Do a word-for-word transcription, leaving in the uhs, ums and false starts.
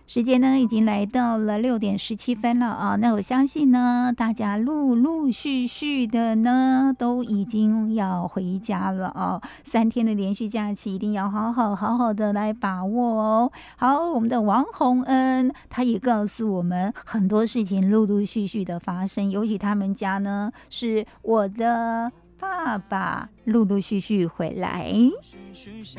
时间呢已经来到了六点十七分了啊，那我相信呢，大家陆陆续续的呢都已经要回家了啊，三天的连续假期一定要好好好好的来把握哦。好，我们的王洪恩他也告诉我们很多事情陆陆续续的发生，尤其他们家呢是我的爸爸陆陆续续回来。